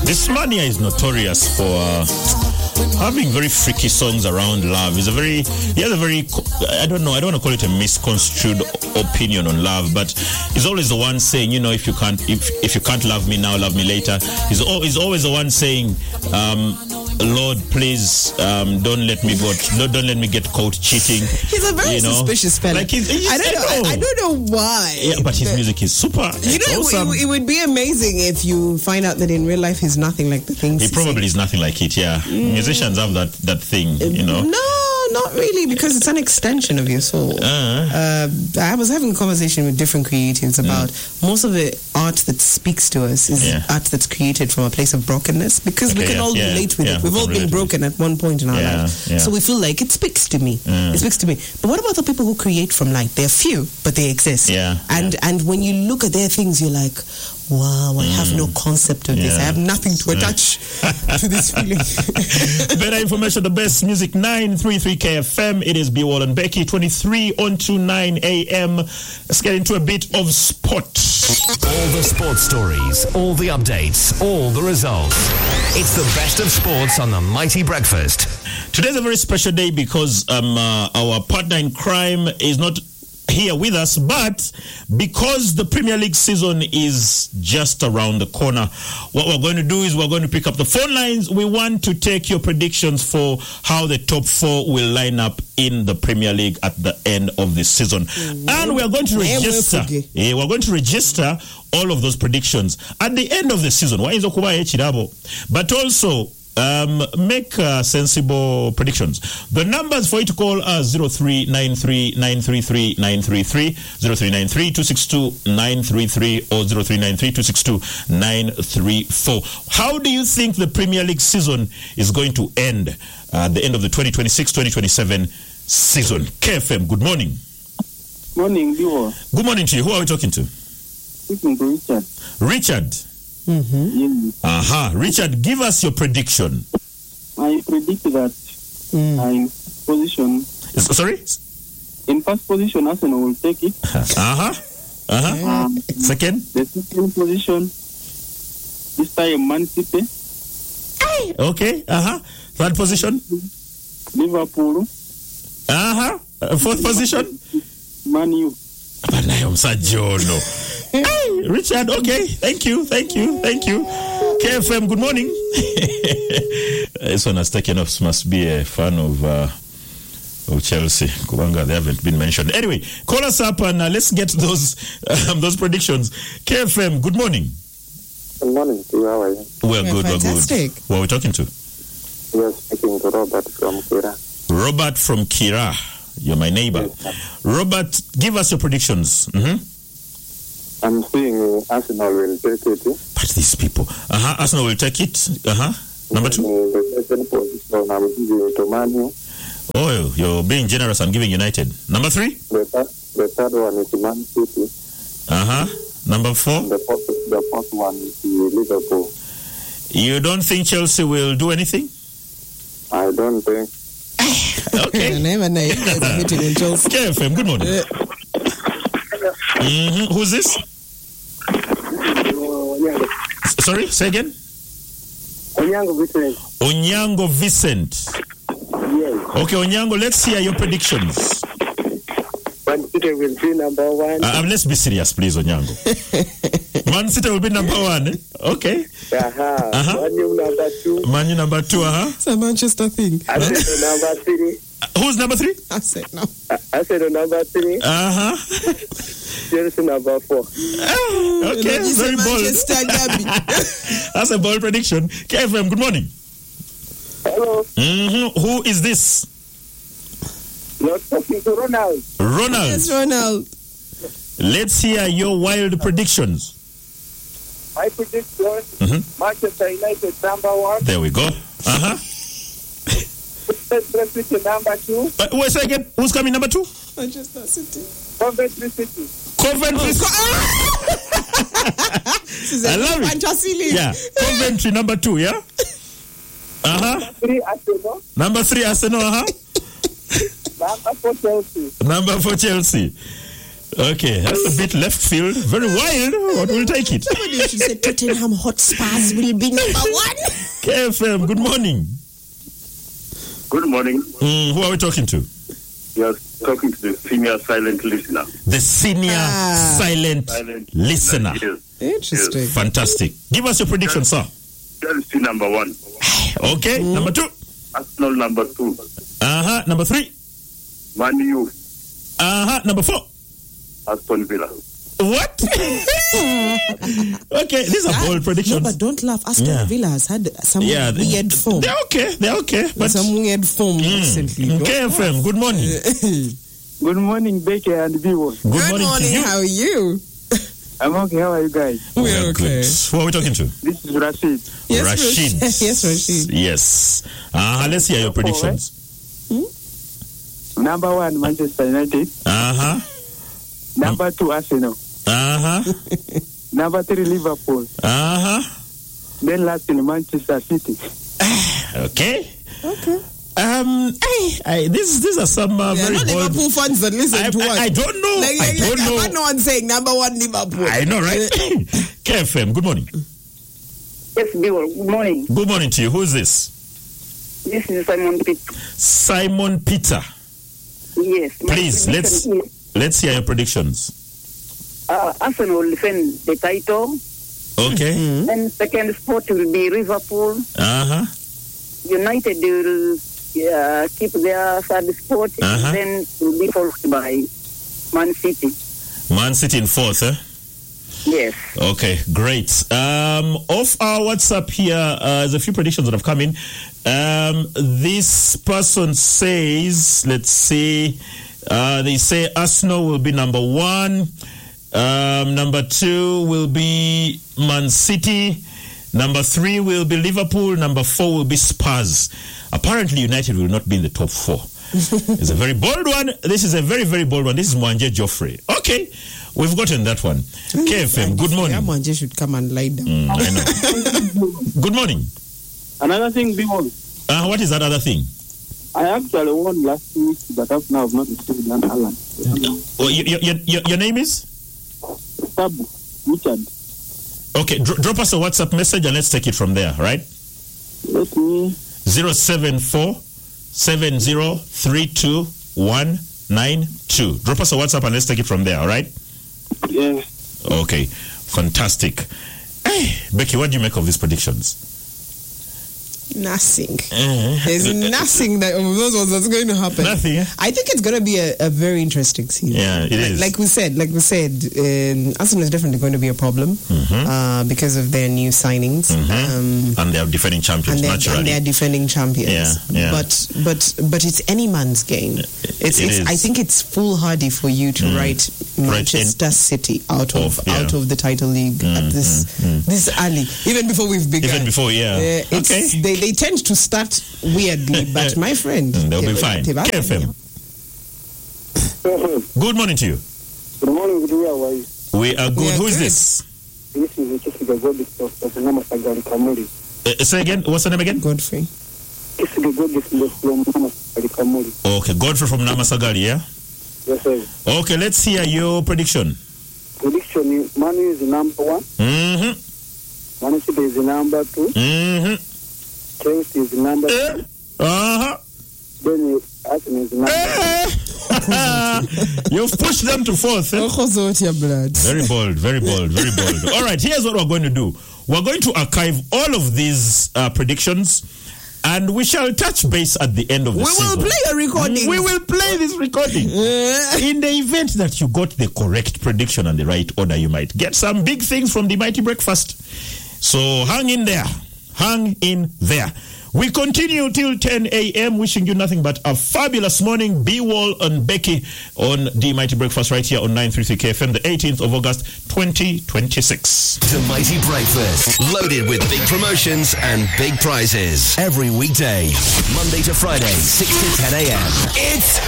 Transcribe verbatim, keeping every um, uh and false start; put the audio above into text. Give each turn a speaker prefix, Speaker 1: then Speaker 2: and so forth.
Speaker 1: This Mania is notorious for uh, having very freaky songs around love. He's a very, he has a very, I don't know, I don't want to call it a misconstrued opinion on love, but he's always the one saying, you know, if you can't, if if you can't love me now, love me later. He's, al- he's always the one saying, um, Lord, please um, don't let me go. Don't, don't let me get caught cheating.
Speaker 2: He's a very
Speaker 1: you know?
Speaker 2: suspicious fellow.
Speaker 1: Like he's, he's,
Speaker 2: I don't know. I,
Speaker 1: know.
Speaker 2: I don't know why.
Speaker 1: Yeah, but his music is super.
Speaker 2: You know,
Speaker 1: awesome.
Speaker 2: it, it would be amazing if you find out that in real life he's nothing like the things
Speaker 1: He
Speaker 2: he
Speaker 1: probably
Speaker 2: sings.
Speaker 1: is nothing like it. Yeah, mm. Musicians have that that thing. You know.
Speaker 2: No, not really, because it's an extension of your soul.
Speaker 1: Uh-huh.
Speaker 2: Uh, I was having a conversation with different creatives about mm. most of the art that speaks to us is yeah. art that's created from a place of brokenness, because okay, we can yeah, all
Speaker 1: yeah,
Speaker 2: relate with
Speaker 1: yeah,
Speaker 2: it. We've all been broken at one point in our
Speaker 1: yeah,
Speaker 2: life.
Speaker 1: Yeah.
Speaker 2: So we feel like it speaks to me. Mm. It speaks to me. But what about the people who create from light? They're few, but they exist.
Speaker 1: Yeah,
Speaker 2: and
Speaker 1: yeah.
Speaker 2: and when you look at their things, you're like, wow, I have
Speaker 1: mm.
Speaker 2: no concept of yeah. this. I have nothing to attach to this feeling.
Speaker 1: Better information, the best music, nine three three K F M. It is B Wall and Becky, twenty-three on to nine a.m. Let's get into a bit of sport.
Speaker 3: All the sports stories, all the updates, all the results. It's the best of sports on the Mighty Breakfast.
Speaker 1: Today's a very special day because um, uh, our partner in crime is not here with us, but because the Premier League season is just around the corner, what we're going to do is we're going to pick up the phone lines. We want to take your predictions for how the top four will line up in the Premier League at the end of the season. Mm-hmm. And we're going to register. Yeah, we're going to register all of those predictions at the end of the season. But also, Um, make uh, sensible predictions. The numbers for you to call are zero three nine three nine three three nine three three, zero three nine three two six two nine three three, or zero three nine three two six two nine three four. How do you think the Premier League season is going to end uh, at the end of the twenty twenty-six twenty twenty-seven season? K F M, good morning.
Speaker 4: Morning, Biwa.
Speaker 1: Good morning to you. Who are we talking to?
Speaker 4: Speaking to Richard.
Speaker 1: Richard.
Speaker 2: Mm-hmm.
Speaker 1: Aha, uh-huh. Richard, give us your prediction.
Speaker 4: I predict that mm. in position.
Speaker 1: Sorry?
Speaker 4: In first position, Arsenal will take it.
Speaker 1: Uh-huh. Uh-huh. Um, second?
Speaker 4: The second position, this time Man City.
Speaker 1: Okay, uh-huh. Third position?
Speaker 4: Liverpool.
Speaker 1: Uh-huh. Uh, fourth position?
Speaker 4: Man U.
Speaker 1: Hey, Richard, okay. Thank you, thank you, thank you. K F M, good morning. This one has taken off. Must be a fan of uh, of Chelsea. Kubanga, they haven't been mentioned. Anyway, call us up and uh, let's get those um, those predictions. K F M, good morning.
Speaker 5: Good morning to you. How are you?
Speaker 1: We're, we're good,
Speaker 2: fantastic.
Speaker 1: we're good. Who are we talking to?
Speaker 5: We are speaking to Robert from Kira.
Speaker 1: Robert from Kira. You're my neighbor.
Speaker 5: Yes,
Speaker 1: Robert, give us your predictions. Mm-hmm.
Speaker 5: I'm seeing Arsenal will take it.
Speaker 1: But these people. Uh-huh. Arsenal will take it. Uh-huh. Number two.
Speaker 5: In the second position, I'm giving to Man U.
Speaker 1: Oh, you're being generous and giving United. Number three.
Speaker 5: The, th- the third one is Man City.
Speaker 1: Uh-huh. Number four.
Speaker 5: The fourth, the fourth one is Liverpool.
Speaker 1: You don't think Chelsea will do anything?
Speaker 5: I don't think.
Speaker 1: Okay. K F M, good morning. Mm-hmm. Who's this? S- sorry, say again?
Speaker 5: Onyango Vincent.
Speaker 1: Onyango Vincent.
Speaker 5: Yes.
Speaker 1: Okay, Onyango, let's hear your predictions.
Speaker 5: Man City will be number one.
Speaker 1: Uh, let's be serious, please, Onyango. Man City will be number one. Eh? Okay.
Speaker 5: Uh-huh.
Speaker 1: Uh-huh.
Speaker 5: Man U number two.
Speaker 1: Man U number two, uh-huh.
Speaker 2: It's a Manchester thing.
Speaker 5: I said number three.
Speaker 1: Uh, who's number three?
Speaker 2: I said no.
Speaker 5: I, I said number three.
Speaker 1: Uh-huh.
Speaker 5: Chelsea number four.
Speaker 1: Uh, okay,
Speaker 2: you
Speaker 1: very bold. That's a bold prediction. K F M, good morning.
Speaker 5: Hello.
Speaker 1: Mm-hmm. Who is this?
Speaker 5: You're talking to Ronald.
Speaker 1: Ronald.
Speaker 2: Yes, Ronald.
Speaker 1: Let's hear your wild predictions.
Speaker 5: My prediction,
Speaker 1: Mm-hmm.
Speaker 5: Manchester United number one.
Speaker 1: There we go. Uh-huh.
Speaker 5: Manchester number two.
Speaker 1: Uh, wait a second. Who's coming number two?
Speaker 2: Manchester City.
Speaker 5: Coventry City.
Speaker 1: Coventry.
Speaker 2: Oh,
Speaker 1: I love it.
Speaker 2: Fantasy.
Speaker 1: Yeah. Coventry number two, yeah? Uh-huh.
Speaker 5: Three Arsenal.
Speaker 1: Number three, Arsenal, uh-huh.
Speaker 5: Number four Chelsea.
Speaker 1: Number four, Chelsea. Okay, that's a bit left field. Very wild, but we'll take it.
Speaker 2: Somebody should say Tottenham Hotspurs will be number one.
Speaker 1: K F M, good morning.
Speaker 5: Good morning.
Speaker 1: Mm, who are we talking to?
Speaker 5: You're talking to the senior silent listener.
Speaker 1: The senior
Speaker 2: Ah.
Speaker 1: silent,
Speaker 5: Silent
Speaker 1: listener.
Speaker 5: Yes.
Speaker 2: Interesting.
Speaker 1: Fantastic. Give us your prediction, sir.
Speaker 5: Chelsea number one.
Speaker 1: Okay,
Speaker 2: Mm.
Speaker 1: number two.
Speaker 5: Arsenal number two.
Speaker 1: Uh-huh, number three.
Speaker 5: Man U.
Speaker 1: Uh-huh, number four.
Speaker 5: Aston Villa.
Speaker 1: What? Okay, these are bold predictions.
Speaker 2: No, but don't laugh. Aston
Speaker 1: Yeah.
Speaker 2: Villa has had some
Speaker 1: Yeah, they-
Speaker 2: weird form.
Speaker 1: They're okay, they're okay. But
Speaker 2: Some weird form recently.
Speaker 1: Mm,
Speaker 2: Don't
Speaker 1: K F M, good morning.
Speaker 4: Good morning, Becky and Biwo.
Speaker 1: Good,
Speaker 2: Good
Speaker 1: morning,
Speaker 2: morning.
Speaker 1: to you.
Speaker 2: How are you?
Speaker 4: I'm okay. How are you guys?
Speaker 2: We're okay.
Speaker 1: Good. Who are we talking to?
Speaker 4: This is Rashid.
Speaker 2: Yes,
Speaker 1: Rashid.
Speaker 2: Rashid. Yes, Rashid.
Speaker 1: Yes. Uh-huh, let's hear your predictions.
Speaker 4: Number one, Manchester United.
Speaker 1: Uh-huh.
Speaker 4: Number two, Arsenal.
Speaker 1: Uh-huh.
Speaker 4: Number three, Liverpool.
Speaker 1: Uh-huh.
Speaker 4: Then lastly, Manchester City.
Speaker 1: Okay.
Speaker 2: Okay.
Speaker 1: Um, I, I, this, these are some uh,
Speaker 2: There are
Speaker 1: very
Speaker 2: no
Speaker 1: bold.
Speaker 2: Liverpool fans that listen
Speaker 1: I,
Speaker 2: to us.
Speaker 1: I, I don't know.
Speaker 2: Like,
Speaker 1: I
Speaker 2: like,
Speaker 1: don't
Speaker 2: like,
Speaker 1: know.
Speaker 2: I've had no one saying number one Liverpool.
Speaker 1: I know, right? K F M, good morning.
Speaker 6: Yes, Bill. Good morning.
Speaker 1: Good morning to you. Who is this?
Speaker 6: This is Simon Pitt.
Speaker 1: Simon Peter.
Speaker 6: Yes. my
Speaker 1: Please, let's
Speaker 6: prediction is,
Speaker 1: let's hear your predictions.
Speaker 6: Uh, Arsenal will defend the title.
Speaker 1: Okay.
Speaker 6: Then second spot will be Liverpool.
Speaker 1: Uh-huh.
Speaker 6: United will uh, keep their third spot.
Speaker 1: Uh-huh.
Speaker 6: And then will be followed by Man City.
Speaker 1: Man City in fourth, eh?
Speaker 6: Yes.
Speaker 1: Okay, great. Um, off our WhatsApp here, uh, there's a few predictions that have come in. Um, this person says, let's see, uh, they say Arsenal will be number one. Um, number two will be Man City. Number three will be Liverpool. Number four will be Spurs. Apparently, United will not be in the top four. It's a very bold one. This is a very, very bold one. This is Mwanje Joffrey. Okay, we've gotten that one. K F M, good morning.
Speaker 2: Mwanje should come and lie down.
Speaker 1: Mm, I know. Good morning.
Speaker 4: Another thing, Biwo.
Speaker 1: Uh, what is that other thing?
Speaker 4: I actually won last week, but up now I've not received an alarm.
Speaker 1: Oh, your, your, your, your name is?
Speaker 4: Sabu, Richard.
Speaker 1: Okay, dro- drop us a WhatsApp message and let's take it from there, right?
Speaker 4: Let me.
Speaker 1: zero seven four seven zero three two one nine two. Drop us a WhatsApp and let's take it from there, all right?
Speaker 4: Yes.
Speaker 1: Okay, fantastic. Hey, Becky, what do you make of these predictions?
Speaker 2: Nothing.
Speaker 1: Uh,
Speaker 2: There's nothing that of those ones that's going to happen.
Speaker 1: Nothing, eh?
Speaker 2: I think it's going to be a, a very interesting season.
Speaker 1: Yeah, it
Speaker 2: like,
Speaker 1: is.
Speaker 2: Like we said, like we said, um, Arsenal is definitely going to be a problem
Speaker 1: Mhm.
Speaker 2: uh, because of their new signings. Um,
Speaker 1: and they are defending champions,
Speaker 2: and they're,
Speaker 1: naturally.
Speaker 2: and they're defending champions.
Speaker 1: Yeah, yeah.
Speaker 2: But but but it's any man's game. It's,
Speaker 1: it
Speaker 2: it's
Speaker 1: is.
Speaker 2: I think it's foolhardy for you to write Manchester City out of,
Speaker 1: Of, yeah.
Speaker 2: out of the title league at this this early, even before we've begun.
Speaker 1: Even before, yeah.
Speaker 2: Uh, it's,
Speaker 1: Okay.
Speaker 2: They they tend to start weirdly, but my friend,
Speaker 1: Mm, they'll be
Speaker 2: they-
Speaker 1: fine.
Speaker 2: they've
Speaker 1: K F M. Good morning to you.
Speaker 4: Good morning, good day, how are you?
Speaker 1: We are good.
Speaker 2: We are
Speaker 1: Who is
Speaker 2: good.
Speaker 1: this?
Speaker 4: This is Kisiga Godis of Namasagari Kamuri.
Speaker 1: Uh, say again. What's the name again?
Speaker 2: Godfrey.
Speaker 4: Kisiga Godis from Namasagari Kamuri.
Speaker 1: Okay, Godfrey from Namasagari, yeah?
Speaker 4: Yes, sir.
Speaker 1: Okay, let's hear your prediction.
Speaker 4: Prediction is Man U is number one,
Speaker 1: Mm-hmm.
Speaker 4: Man City is number two,
Speaker 1: Mm-hmm.
Speaker 4: Chelsea is number three,
Speaker 1: Uh-huh.
Speaker 4: then Arsenal is number
Speaker 1: You've pushed them to fourth. Eh?
Speaker 2: Your blood.
Speaker 1: Very bold, very bold, very bold. All right, here's what we're going to do. We're going to archive all of these uh, predictions, and we shall touch base at the end of the
Speaker 2: We
Speaker 1: season.
Speaker 2: will play a recording.
Speaker 1: We will play this recording. In the event that you got the correct prediction and the right order, you might get some big things from the Mighty Breakfast. So hang in there. Hang in there. We continue till ten a.m. wishing you nothing but a fabulous morning. B-Wall and Becky on the Mighty Breakfast right here on nine thirty K F M, the eighteenth of August, twenty twenty-six.
Speaker 3: The Mighty Breakfast, loaded with big promotions and big prizes. Every weekday, Monday to Friday, six to ten a.m. It's